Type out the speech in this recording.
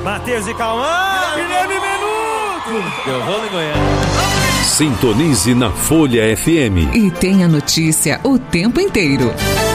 Matheus e Cauã, Guilherme Menudo. Eu vou em Goiânia. Sintonize na Folha FM. E tem a notícia o tempo inteiro.